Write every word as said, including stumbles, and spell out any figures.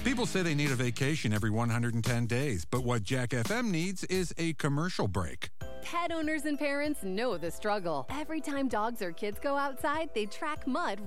People say they need a vacation every one hundred ten days, but what Jack F M needs is a commercial break. Pet owners and parents know the struggle. Every time dogs or kids go outside, they track mud